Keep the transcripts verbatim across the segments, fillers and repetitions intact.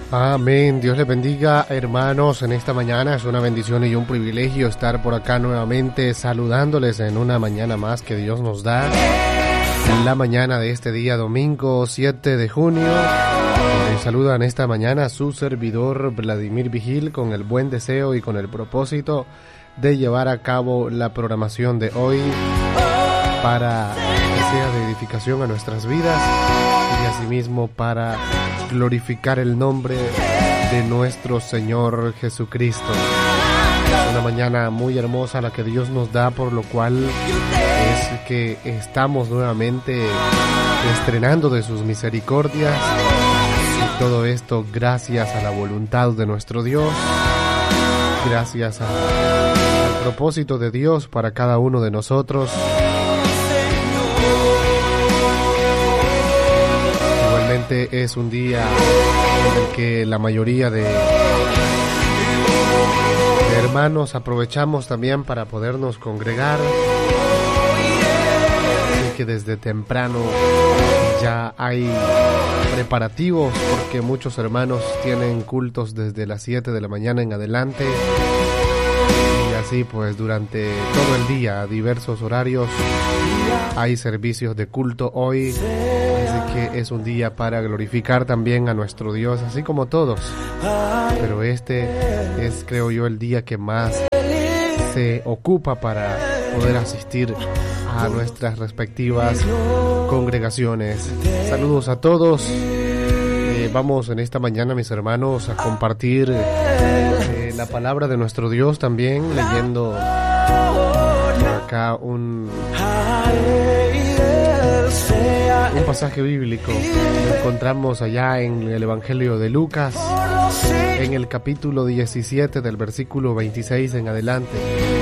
Amén. Dios les bendiga, hermanos, en esta mañana. Es una bendición y un privilegio estar por acá nuevamente saludándoles en una mañana más que Dios nos da. En la mañana de este día, domingo siete de junio. Les saluda en esta mañana su servidor Vladimir Vigil con el buen deseo y con el propósito de llevar a cabo la programación de hoy para que sea de edificación a nuestras vidas y asimismo para glorificar el nombre de nuestro Señor Jesucristo. Es una mañana muy hermosa la que Dios nos da, por lo cual es que estamos nuevamente estrenando de sus misericordias, y todo esto gracias a la voluntad de nuestro Dios, gracias a, al propósito de Dios para cada uno de nosotros. Igualmente es un día en el que la mayoría de, de hermanos aprovechamos también para podernos congregar. Así que desde temprano ya hay preparativos porque muchos hermanos tienen cultos desde las siete de la mañana en adelante. Y así pues durante todo el día, a diversos horarios, hay servicios de culto hoy. Así que es un día para glorificar también a nuestro Dios, así como todos. Pero este es, creo yo, el día que más se ocupa para poder asistir a nuestras respectivas congregaciones. Saludos a todos. Eh, vamos en esta mañana, mis hermanos, a compartir eh, la palabra de nuestro Dios también, leyendo por acá un... Un pasaje bíblico lo encontramos allá en el Evangelio de Lucas, en el capítulo diecisiete del versículo veintiséis en adelante.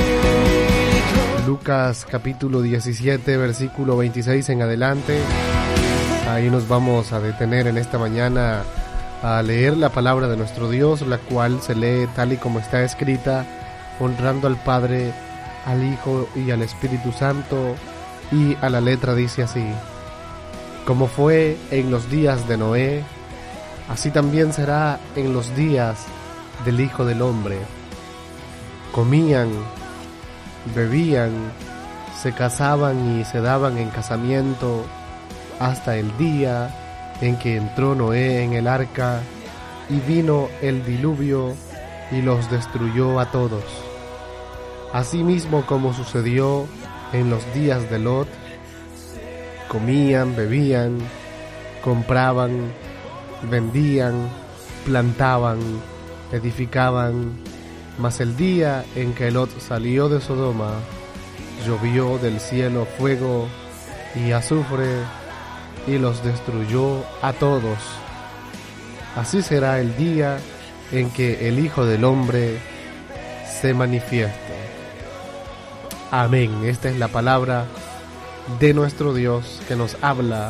Lucas capítulo diecisiete, versículo veintiséis en adelante. Ahí nos vamos a detener en esta mañana a leer la palabra de nuestro Dios, la cual se lee tal y como está escrita, honrando al Padre, al Hijo y al Espíritu Santo. Y a la letra dice así: como fue en los días de Noé, así también será en los días del Hijo del Hombre. Comían, bebían, se casaban y se daban en casamiento hasta el día en que entró Noé en el arca y vino el diluvio y los destruyó a todos. Asimismo como sucedió en los días de Lot, comían, bebían, compraban, vendían, plantaban, edificaban, mas el día en que Lot salió de Sodoma, llovió del cielo fuego y azufre y los destruyó a todos. Así será el día en que el Hijo del Hombre se manifieste. Amén. Esta es la palabra de nuestro Dios que nos habla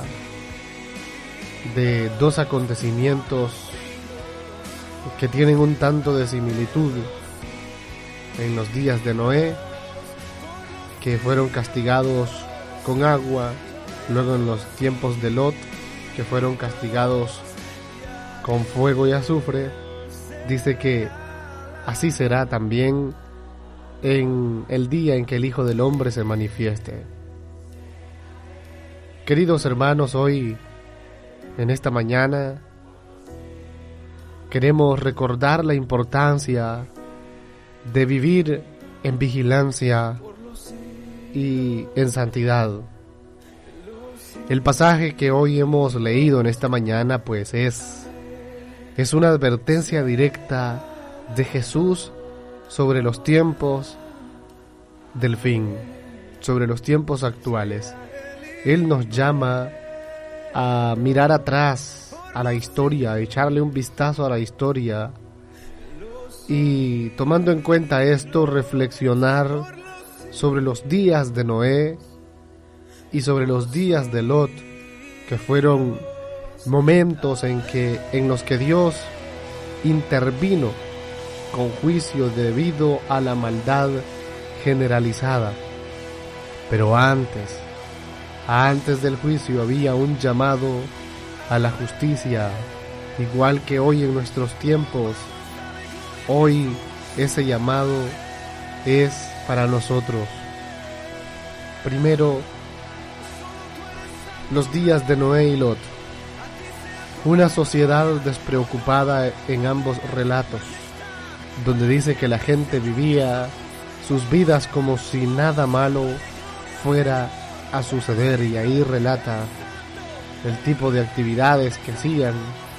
de dos acontecimientos que tienen un tanto de similitud en los días de Noé, que fueron castigados con agua, luego en los tiempos de Lot, que fueron castigados con fuego y azufre. Dice que así será también en el día en que el Hijo del Hombre se manifieste. Queridos hermanos, hoy, en esta mañana, queremos recordar la importancia de vivir en vigilancia y en santidad. El pasaje que hoy hemos leído en esta mañana, pues es, es una advertencia directa de Jesús sobre los tiempos del fin, sobre los tiempos actuales. Él nos llama a mirar atrás a la historia, a echarle un vistazo a la historia y, tomando en cuenta esto, reflexionar sobre los días de Noé y sobre los días de Lot, que fueron momentos en que en los que Dios intervino con juicio debido a la maldad generalizada. Pero antes, antes del juicio había un llamado a la justicia, igual que hoy en nuestros tiempos, hoy ese llamado es para nosotros. Primero, los días de Noé y Lot. Una sociedad despreocupada en ambos relatos, donde dice que la gente vivía sus vidas como si nada malo fuera a suceder, y ahí relata el tipo de actividades que hacían,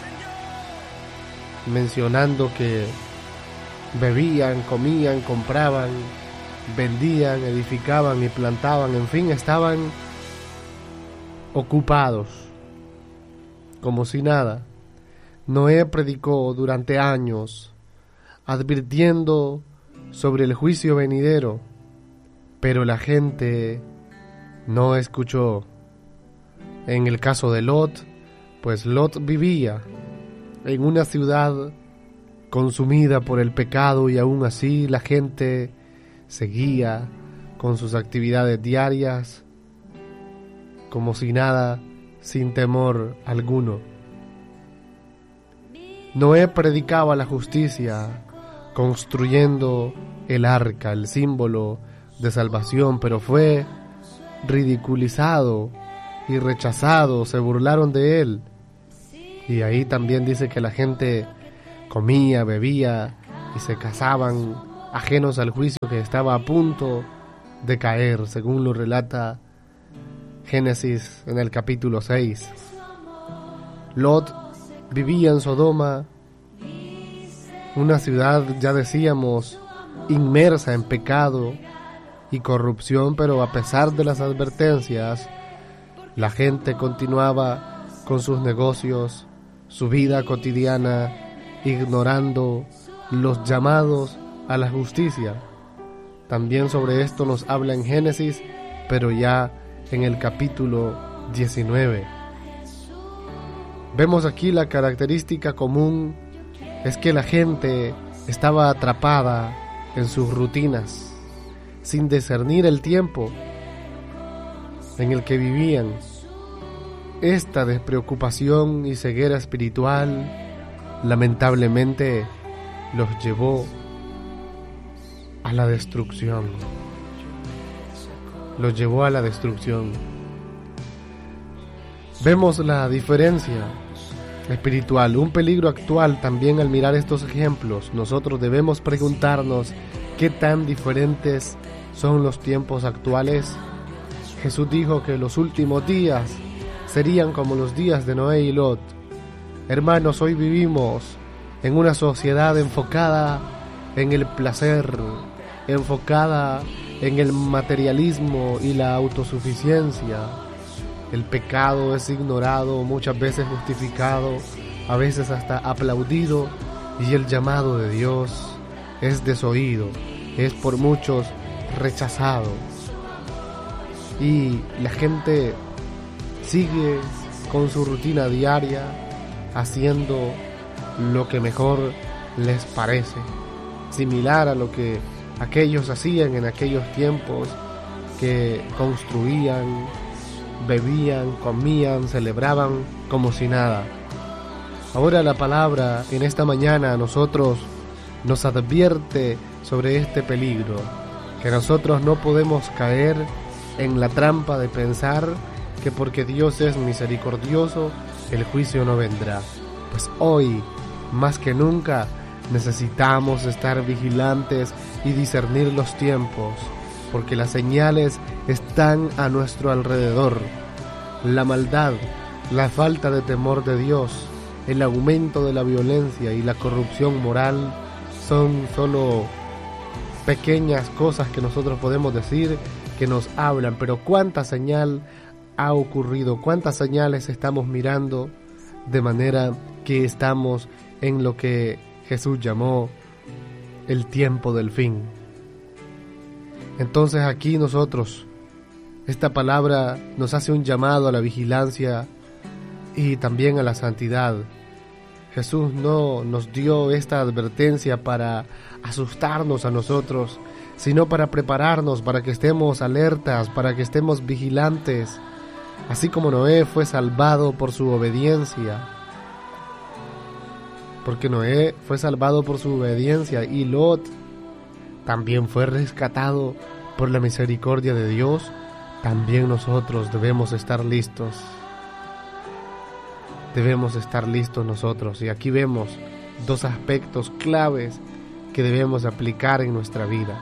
mencionando que bebían, comían, compraban, vendían, edificaban y plantaban, en fin, estaban ocupados como si nada. Noé predicó durante años advirtiendo sobre el juicio venidero, pero la gente no escuchó. En el caso de Lot, pues Lot vivía en una ciudad consumida por el pecado, y aún así la gente seguía con sus actividades diarias como si nada, sin temor alguno. Noé predicaba la justicia, construyendo el arca, el símbolo de salvación, pero fue ridiculizado y rechazado, se burlaron de él. Y ahí también dice que la gente comía, bebía y se casaban, ajenos al juicio que estaba a punto de caer, según lo relata Génesis en el capítulo seis. Lot vivía en Sodoma, una ciudad, ya decíamos, inmersa en pecado y corrupción, pero a pesar de las advertencias, la gente continuaba con sus negocios, su vida cotidiana, ignorando los llamados a la justicia. También sobre esto nos habla en Génesis, pero ya en el capítulo diecinueve. Vemos aquí la característica común, es que la gente estaba atrapada en sus rutinas, sin discernir el tiempo en el que vivían. Esta despreocupación y ceguera espiritual lamentablemente los llevó a la destrucción. Los llevó a la destrucción. Vemos la diferencia espiritual, un peligro actual también al mirar estos ejemplos. Nosotros debemos preguntarnos qué tan diferentes son los tiempos actuales. Jesús dijo que los últimos días serían como los días de Noé y Lot. Hermanos, hoy vivimos en una sociedad enfocada en el placer, enfocada en el materialismo y la autosuficiencia. El pecado es ignorado, muchas veces justificado, a veces hasta aplaudido, y el llamado de Dios es desoído, es por muchos rechazado. Y la gente sigue con su rutina diaria, haciendo lo que mejor les parece, similar a lo que aquellos hacían en aquellos tiempos, que construían, bebían, comían, celebraban como si nada. Ahora la palabra en esta mañana a nosotros nos advierte sobre este peligro, que nosotros no podemos caer en la trampa de pensar que porque Dios es misericordioso, el juicio no vendrá. Pues hoy, más que nunca, necesitamos estar vigilantes y discernir los tiempos, porque las señales están a nuestro alrededor. La maldad, la falta de temor de Dios, el aumento de la violencia y la corrupción moral son solo pequeñas cosas que nosotros podemos decir que nos hablan, pero cuánta señal ha ocurrido, cuántas señales estamos mirando, de manera que estamos en lo que Jesús llamó el tiempo del fin. Entonces aquí nosotros, esta palabra nos hace un llamado a la vigilancia y también a la santidad. Jesús no nos dio esta advertencia para asustarnos a nosotros, sino para prepararnos, para que estemos alertas, para que estemos vigilantes. Así como Noé fue salvado por su obediencia, porque Noé fue salvado por su obediencia y Lot también fue rescatado por la misericordia de Dios, también nosotros debemos estar listos. Debemos estar listos nosotros. Y aquí vemos dos aspectos claves que debemos aplicar en nuestra vida: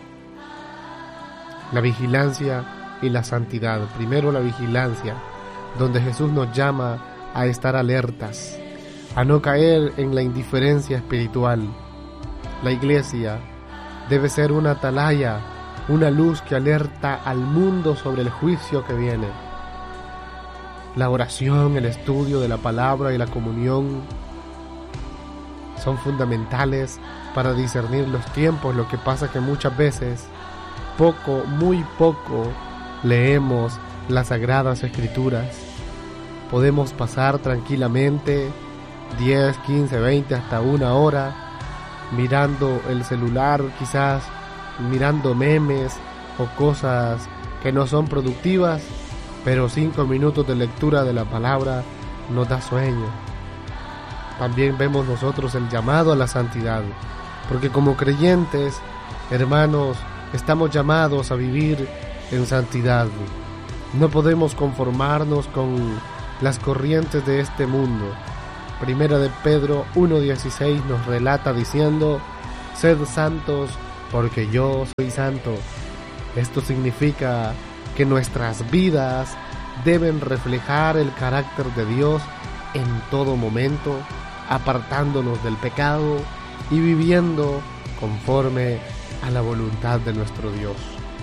la vigilancia y la santidad. Primero la vigilancia, donde Jesús nos llama a estar alertas, a no caer en la indiferencia espiritual. La iglesia debe ser una atalaya, una luz que alerta al mundo sobre el juicio que viene. La oración, el estudio de la palabra y la comunión son fundamentales para discernir los tiempos. Lo que pasa que muchas veces, poco, muy poco, leemos las Sagradas Escrituras. Podemos pasar tranquilamente diez, quince, veinte, hasta una hora mirando el celular, quizás mirando memes o cosas que no son productivas, pero cinco minutos de lectura de la palabra nos da sueño. También vemos nosotros el llamado a la santidad, porque como creyentes, hermanos, estamos llamados a vivir en santidad. No podemos conformarnos con las corrientes de este mundo. Primera de Pedro uno dieciséis nos relata diciendo: sed santos porque yo soy santo. Esto significa que nuestras vidas deben reflejar el carácter de Dios en todo momento, apartándonos del pecado y viviendo conforme a la voluntad de nuestro Dios.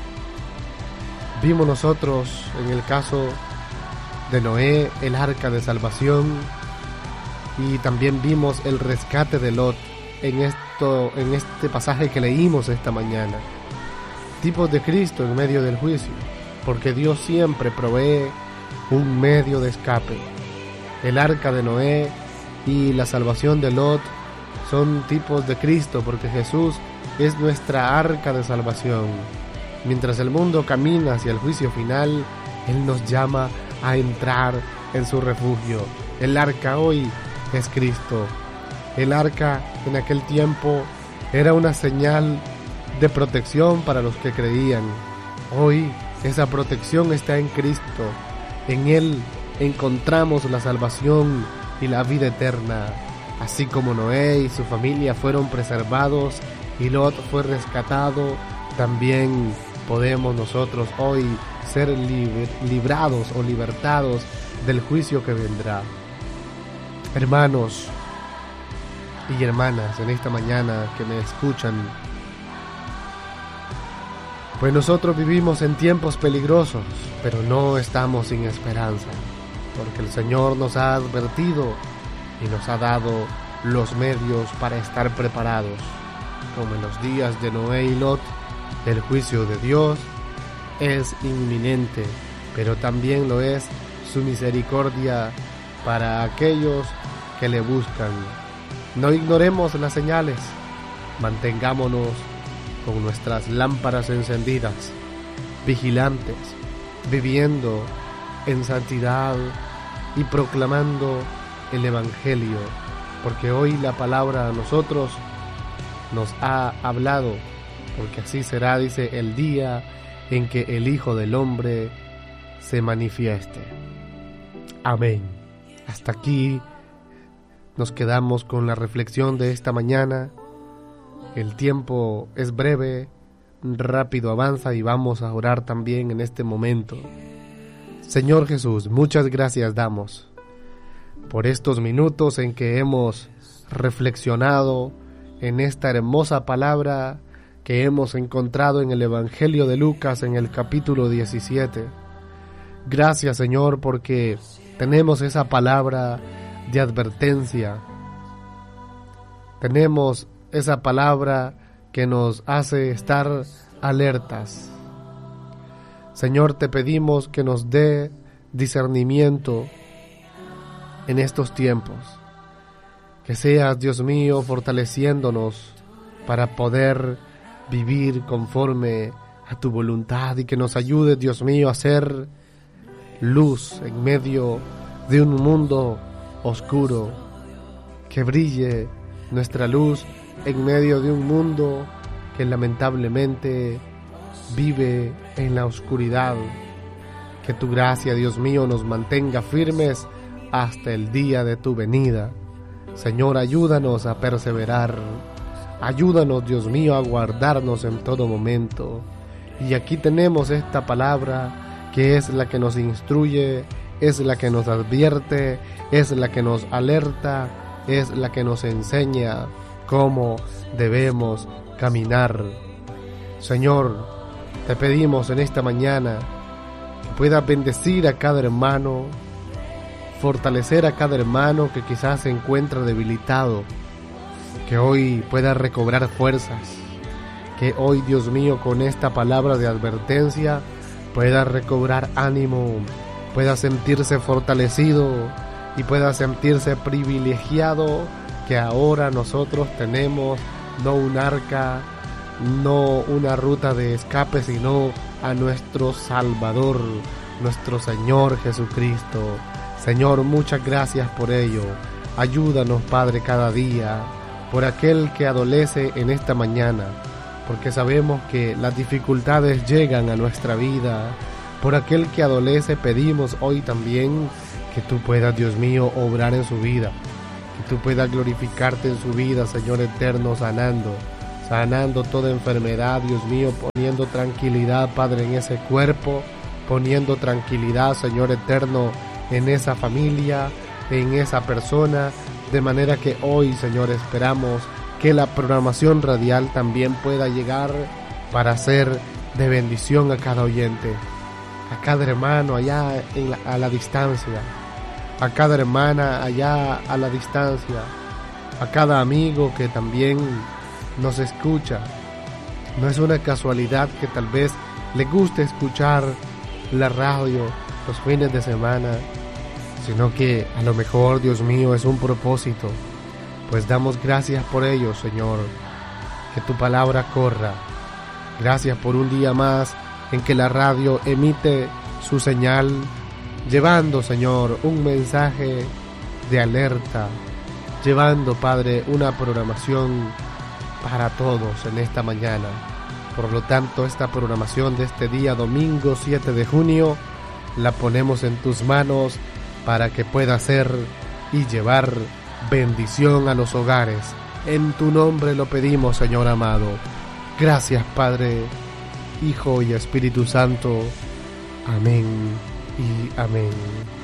Vimos nosotros en el caso de Noé el arca de salvación, y también vimos el rescate de Lot en esto, en este pasaje que leímos esta mañana. Tipos de Cristo en medio del juicio, porque Dios siempre provee un medio de escape. El arca de Noé y la salvación de Lot son tipos de Cristo, porque Jesús es nuestra arca de salvación. Mientras el mundo camina hacia el juicio final, Él nos llama a entrar en su refugio. El arca hoy es Cristo. El arca en aquel tiempo era una señal de protección para los que creían. Hoy esa protección está en Cristo. En Él encontramos la salvación y la vida eterna. Así como Noé y su familia fueron preservados y Lot fue rescatado, también podemos nosotros hoy ser lib- librados o libertados del juicio que vendrá. Hermanos y hermanas, en esta mañana que me escuchan, pues nosotros vivimos en tiempos peligrosos, pero no estamos sin esperanza, porque el Señor nos ha advertido y nos ha dado los medios para estar preparados. Como en los días de Noé y Lot, el juicio de Dios es inminente, pero también lo es su misericordia para aquellos que le buscan. No ignoremos las señales, mantengámonos con nuestras lámparas encendidas, vigilantes, viviendo en santidad y proclamando el Evangelio, porque hoy la palabra a nosotros nos ha hablado, porque así será, dice, el día en que el Hijo del Hombre se manifieste. Amén. Hasta aquí nos quedamos con la reflexión de esta mañana. El tiempo es breve, rápido avanza, y vamos a orar también en este momento. Señor Jesús, muchas gracias damos por estos minutos en que hemos reflexionado en esta hermosa palabra que hemos encontrado en el Evangelio de Lucas en el capítulo diecisiete. Gracias, Señor, porque tenemos esa palabra de advertencia. Tenemos esa palabra que nos hace estar alertas. Señor, te pedimos que nos dé discernimiento en estos tiempos. Que seas, Dios mío, fortaleciéndonos para poder vivir conforme a tu voluntad, y que nos ayude, Dios mío, a ser luz en medio de un mundo oscuro. que brille nuestra luz en medio de un mundo que lamentablemente vive en la oscuridad. Que tu gracia, Dios mío, nos mantenga firmes hasta el día de tu venida. Señor, ayúdanos a perseverar. Ayúdanos, Dios mío, a guardarnos en todo momento. Y aquí tenemos esta palabra que es la que nos instruye, es la que nos advierte, es la que nos alerta, es la que nos enseña cómo debemos caminar. Señor, te pedimos en esta mañana que puedas bendecir a cada hermano, fortalecer a cada hermano que quizás se encuentra debilitado, que hoy pueda recobrar fuerzas, que hoy, Dios mío, con esta palabra de advertencia pueda recobrar ánimo, pueda sentirse fortalecido y pueda sentirse privilegiado, que ahora nosotros tenemos no un arca, no una ruta de escape, sino a nuestro Salvador, nuestro Señor Jesucristo. Señor, muchas gracias por ello. Ayúdanos, Padre, cada día, por aquel que adolece en esta mañana, porque sabemos que las dificultades llegan a nuestra vida. Por aquel que adolece pedimos hoy también que tú puedas, Dios mío, obrar en su vida, que tú puedas glorificarte en su vida, Señor eterno, sanando, sanando toda enfermedad, Dios mío, poniendo tranquilidad, Padre, en ese cuerpo, poniendo tranquilidad, Señor eterno, en esa familia, en esa persona, de manera que hoy, Señor, esperamos que la programación radial también pueda llegar para ser de bendición a cada oyente, a cada hermano allá en la, a la distancia, a cada hermana allá a la distancia, a cada amigo que también nos escucha. No es una casualidad que tal vez le guste escuchar la radio los fines de semana, sino que a lo mejor, Dios mío, es un propósito. Pues damos gracias por ello, Señor, que tu palabra corra. Gracias por un día más en que la radio emite su señal, llevando, Señor, un mensaje de alerta, llevando, Padre, una programación para todos en esta mañana. Por lo tanto, esta programación de este día, domingo siete de junio, la ponemos en tus manos para que pueda ser y llevar bendición a los hogares. En tu nombre lo pedimos, Señor amado. Gracias, Padre, Hijo y Espíritu Santo. Amén y amén.